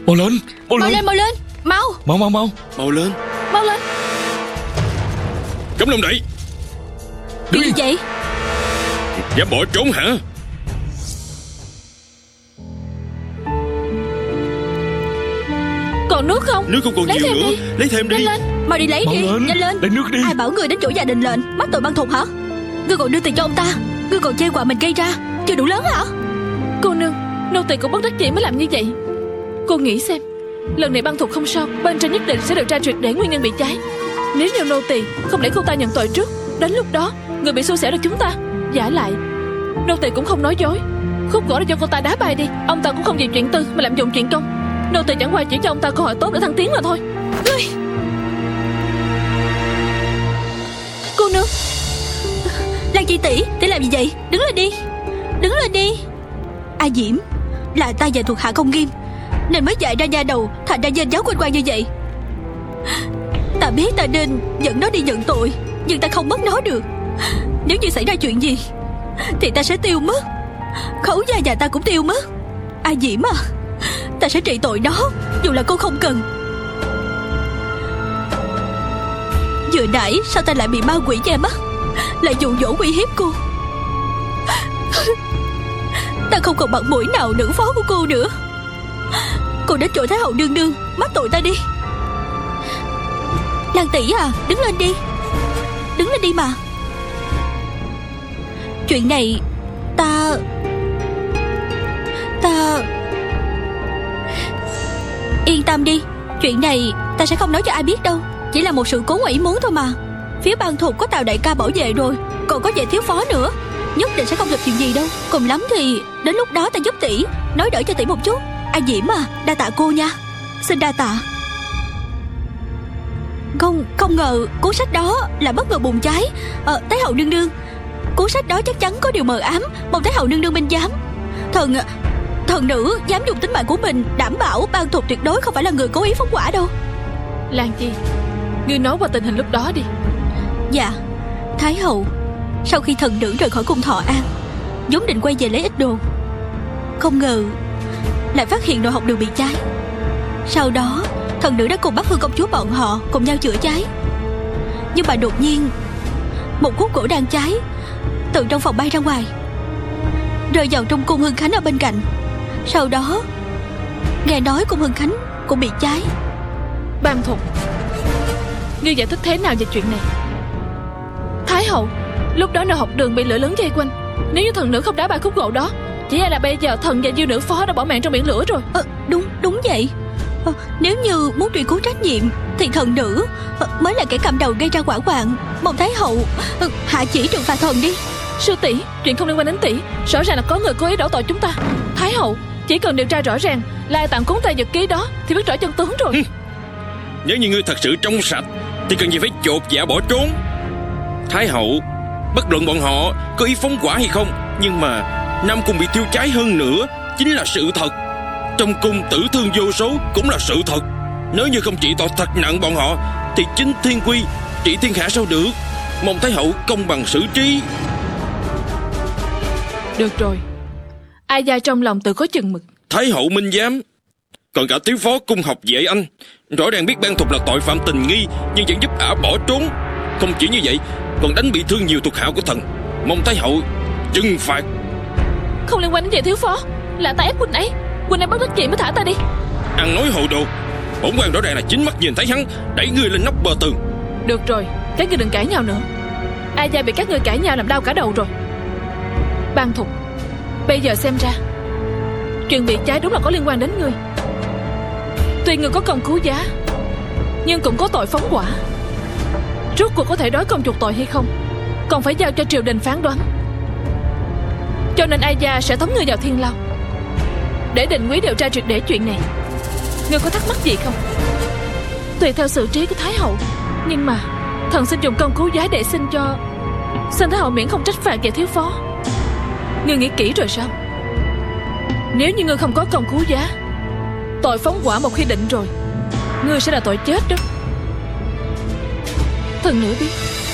Mau lên, mau lên. Mau lên. Mau. Mau lên. Cấm lông đậy. Chuyện gì vậy? Dám bỏ trốn hả? Còn nước không? Nước không còn Lấy nhiều thêm nữa đi. Lấy thêm đi. Lên. Mau đi lấy Mau đi. lên. Nhanh lên. Lấy nước đi. Ai bảo người đến chỗ gia đình lệnh mắc tội băng thục hả? Ngươi còn đưa tiền cho ông ta, ngươi còn chê quà mình gây ra chưa đủ lớn hả? Cô nương, nô tỳ cũng bất đắc dĩ mới làm như vậy. Cô nghĩ xem, lần này băng thục không sao, bên trên nhất định sẽ điều tra triệt để nguyên nhân bị cháy. Nếu như nô tỳ không để cô ta nhận tội trước, đến lúc đó người bị xui xẻo là chúng ta. Giả lại, nô tỳ cũng không nói dối. Khúc gỗ đã cho cô ta đá bay đi, ông ta cũng không vì chuyện tư mà lạm dụng chuyện công. Nô tỳ chẳng qua chỉ cho ông ta cơ hội tốt để thăng tiến mà thôi. Cô nương, Lan Chi tỷ làm gì vậy? Đứng lên đi. Đứng lên đi. A Diễm là ta và thuộc hạ không nghiêm nên mới dạy ra nha đầu, thành ra dên giáo quên quan như vậy. Ta biết ta nên dẫn nó đi nhận tội, nhưng ta không mất nó được. Nếu như xảy ra chuyện gì thì ta sẽ tiêu mất, khấu gia nhà ta cũng tiêu mất. A Diễm à, ta sẽ trị tội nó dù là cô không cần. Vừa nãy sao ta lại bị ma quỷ che mắt, lại dụ dỗ uy hiếp cô. Ta không còn mặt mũi nào nữ phó của cô nữa. Cô đến chỗ Thái hậu nương nương mắc tội ta đi. Lan tỷ à, đứng lên đi. Đứng lên đi mà. Chuyện này ta yên tâm đi, chuyện này ta sẽ không nói cho ai biết đâu. Chỉ là một sự cố ngoài ý muốn thôi mà. Phía bang thuộc có Tào đại ca bảo vệ rồi, còn có vệ thiếu phó nữa, nhất định sẽ không gặp chuyện gì đâu. Cùng lắm thì đến lúc đó ta giúp tỷ nói đỡ cho tỷ một chút. A Diễm à, đa tạ cô nha. Xin đa tạ. Không ngờ cuốn sách đó là bất ngờ bùng cháy. Thái hậu nương nương, cuốn sách đó chắc chắn có điều mờ ám, mong Thái hậu nương nương minh giám. Thần nữ dám dùng tính mạng của mình đảm bảo bang thuộc tuyệt đối không phải là người cố ý phóng hỏa đâu. Lan Chi, ngươi nói qua tình hình lúc đó đi. Dạ, Thái hậu sau khi thần nữ rời khỏi cung Thọ An vốn định quay về lấy ít đồ, không ngờ lại phát hiện đồ học đường bị cháy. Sau đó thần nữ đã cùng Bắc Phương công chúa bọn họ cùng nhau chữa cháy. Nhưng mà đột nhiên một khúc gỗ đang cháy từ trong phòng bay ra ngoài, rơi vào trong cung Hưng Khánh ở bên cạnh. Sau đó nghe nói cung Hưng Khánh cũng bị cháy. Bang Thục, ngươi giải thích thế nào về chuyện này? Thái hậu, lúc đó nơi học đường bị lửa lớn vây quanh. Nếu như thần nữ không đá bay khúc gỗ đó, chỉ là bây giờ thần và Diêu nữ phó đã bỏ mạng trong biển lửa rồi. Đúng vậy. Nếu như muốn truy cứu trách nhiệm thì thần nữ mới là kẻ cầm đầu gây ra hỏa hoạn. Mong Thái hậu hạ chỉ trừng phạt thần đi. Sư tỷ, chuyện không liên quan đến tỷ, rõ ràng là có người cố ý đổ tội chúng ta. Thái hậu, chỉ cần điều tra rõ ràng là ai tặng cuốn tay nhật ký đó thì biết rõ chân tướng rồi. Nếu như ngươi thật sự trong sạch thì cần gì phải chột dạ bỏ trốn. Thái hậu, bất luận bọn họ có ý phóng hỏa hay không, nhưng mà Nam Cung bị thiêu cháy hơn nữa chính là sự thật. Trong cung tử thương vô số cũng là sự thật. Nếu như không trị tội thật nặng bọn họ thì chính thiên quy trị thiên hạ sao được. Mong Thái hậu công bằng xử trí. Được rồi, ai gia trong lòng tự có chừng mực. Thái hậu minh giám. Còn cả thiếu phó cung học vệ anh rõ ràng biết Bang Thục là tội phạm tình nghi, nhưng vẫn giúp ả bỏ trốn. Không chỉ như vậy, còn đánh bị thương nhiều thuộc hạ của thần. Mong Thái hậu trừng phạt. Không liên quan đến vệ thiếu phó, là ta ép huynh ấy. Huynh ấy bất đắc dĩ mới thả ta đi. Ăn nói hồ đồ. Bổn quan rõ ràng là chính mắt nhìn thấy hắn đẩy ngươi lên nóc bờ tường. Được rồi, các ngươi đừng cãi nhau nữa. Ai gia bị các ngươi cãi nhau làm đau cả đầu rồi. Bang Thục, bây giờ xem ra chuyện bị cháy đúng là có liên quan đến ngươi. Tuy ngươi có công cứu giá, nhưng cũng có tội phóng hỏa. Rốt cuộc có thể đối công chuộc tội hay không còn phải giao cho triều đình phán đoán. Cho nên Ai gia sẽ tống ngươi vào thiên lao để định quý điều tra triệt để chuyện này. Ngươi có thắc mắc gì không? Tùy theo sự trí của Thái hậu, nhưng mà thần xin dùng công cứu giá để xin Thái hậu miễn không trách phạt kẻ thiếu phó. Ngươi nghĩ kỹ rồi sao? Nếu như ngươi không có công cứu giá, tội phóng hỏa một khi định rồi, ngươi sẽ là tội chết đó. Thần nữ biết